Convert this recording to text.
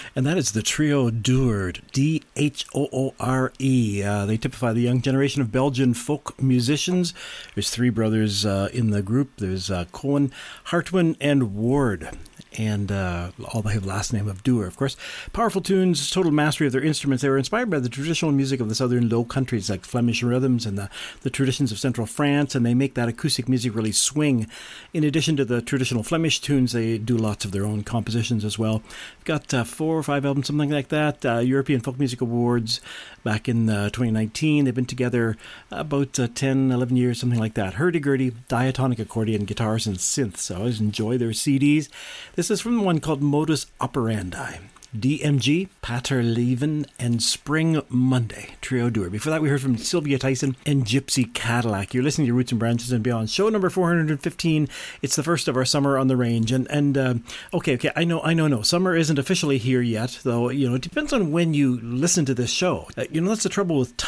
And that is the trio Dhoore, Dhoore. They typify the young generation of Belgian folk musicians. There's three brothers in the group. There's Cohen, Hartwin, and Ward. And all they have last name of Dhoore, of course. Powerful tunes, total mastery of their instruments. They were inspired by the traditional music of the southern Low Countries, like Flemish rhythms and the traditions of central France, and they make that acoustic music really swing. In addition to the traditional Flemish tunes, they do lots of their own compositions as well. Got 4 or 5 albums, something like that. European Folk Music Awards back in 2019. They've been together about 10, 11 years, something like that. Hurdy-gurdy, diatonic accordion, guitars, and synths. So I always enjoy their CDs. This is from one called Modus Operandi. DMG, Pater Leven, and Spring Monday, Trio Dhoore. Before that, we heard from Sylvia Tyson and Gypsy Cadillac. You're listening to Roots and Branches and Beyond. Show number 415. It's the first of our Summer on the Range. Okay, I know. Summer isn't officially here yet, though, it depends on when you listen to this show. That's the trouble with